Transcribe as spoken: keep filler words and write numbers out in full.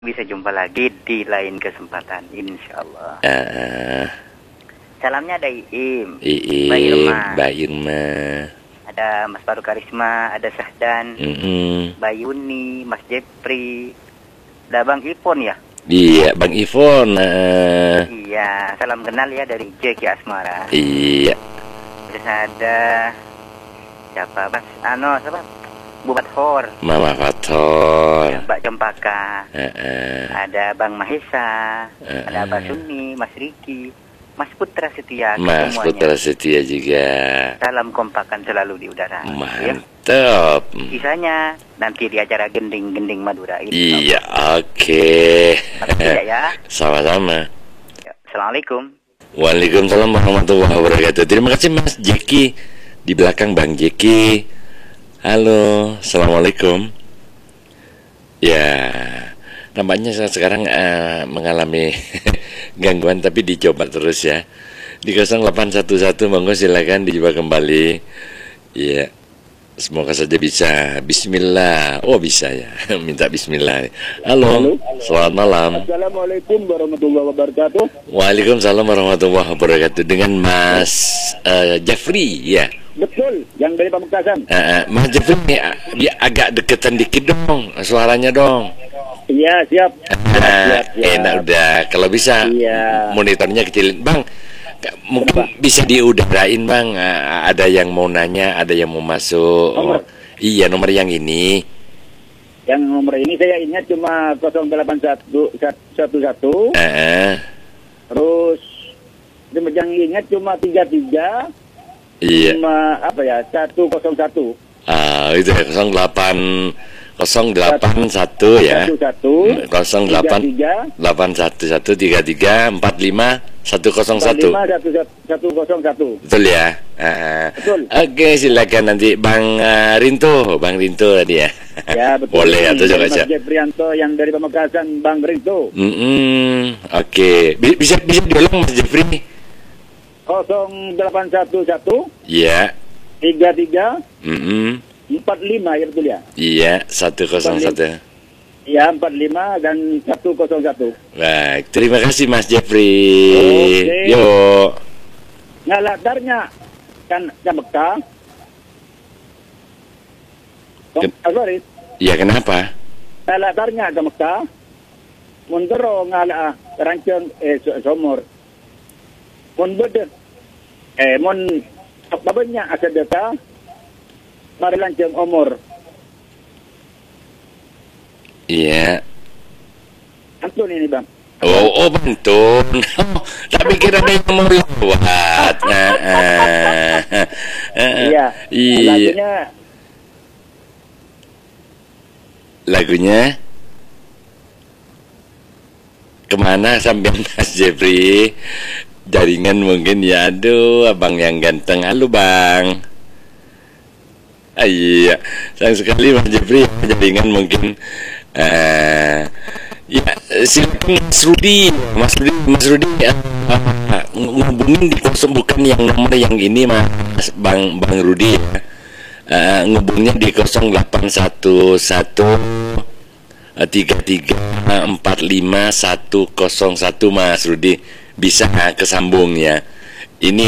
Bisa jumpa lagi di lain kesempatan, insya Allah. Uh, Salamnya ada Iim, Iim, Mbak Irma, Mbak Irma, ada Mas Baru Karisma, ada Sahdan, mm -mm. Mbak Yuni, Mas Jepri, ada Bang Ipon ya? Iya, Bang Ivon. Uh. Iya, salam kenal ya dari Jeki Asmara. Iya. Terus ada siapa Mas? Ano, siapa? Bu Fathor, Mama Fathor, ya, Mbak Cempaka, uh -uh. ada Bang Mahesa, uh -uh. ada Abah Suni, Mas Riki, Mas Putra Setia, Mas semuanya. Putra Setia juga. Salam kompakan selalu di udara. Mantap. Ya. Sisanya nanti di acara gending-gending Madura. Iya, oke. Okay. Ya. Sama-sama. Ya. Assalamualaikum. Waalaikumsalam warahmatullahi wabarakatuh. Terima kasih Mas Jeki. Di belakang Bang Jeki. Halo, assalamualaikum. Ya, nampaknya saya sekarang uh, mengalami gangguan, tapi dicoba terus ya. Di nol delapan satu satu, monggo silakan dicoba kembali. Ya, semoga saja bisa. Bismillah. Oh bisa ya, minta Bismillah. Halo, Halo. Selamat malam. Assalamualaikum warahmatullahi wabarakatuh. Waalaikumsalam warahmatullahi wabarakatuh. Dengan Mas uh, Jeffrey ya. Betul, yang dari Pamekasan. Uh, Mas Jeffrey ini dia agak deketan dikit dong suaranya dong. Iya, siap. Uh, siap, siap. Enak udah. Kalau bisa iya. Monitornya kecilin, Bang. Mungkin Kenapa? Bisa diudarain, Bang. Uh, ada yang mau nanya, ada yang mau masuk. Nomor. Iya, nomor yang ini. Yang nomor ini saya ingat cuma nol delapan satu satu satu. Uh. Terus yang ingat cuma tiga tiga. Iya. Cuma apa ya? satu nol satu. Ah, itu ya nol delapan nol delapan satu ya. nol delapan delapan satu satu tiga tiga empat lima satu nol satu. satu nol satu. Betul ya. Uh, betul. Oke, silakan nanti Bang uh, Rinto, Bang Rinto tadi ya. Ya, betul. Boleh atau coba aja. Mas Jeffrianto yang dari Pamekasan, Bang Rinto. Mm -mm. Oke, okay. bisa bisa diulang Mas Jeffrey. nol delapan satu satu. Iya. tiga tiga. Mm-mm. empat lima ya betul ya? Iya, satu nol satu. Iya, empat lima dan satu nol satu. Baik, terima kasih Mas Jeffrey. Oke. Yuk. Ngalatarnya kan ke Mekah. Ken Sorry. Iya, kenapa? Ngalatarnya ke Mekah. Muntero ngala rancang eh somor. Mun bedet. Eh mun babanya asadata. Mari lancang umur. Iya. Antun ini bang. Oh, oh bantun. Tak pikir ada yang mau lewat. Nah, uh, uh, iya. Iya. Lagunya. Lagunya. Kemana sampai Mas Jeffrey? Jaringan mungkin ya. Aduh, abang yang ganteng. Halo bang. Ah, iya, sayang sekali Mas Jeffrey, jaringan mungkin. Uh, ya, silakan Mas Rudi, Mas Rudi, Mas Rudi uh, uh, ngubungin di kosong, bukan yang nomor yang ini Mas Bang Bang Rudi ya. Uh, ngubungnya di nol delapan satu satu tiga tiga empat lima satu nol satu Mas Rudi, bisa uh, kesambung ya. Ini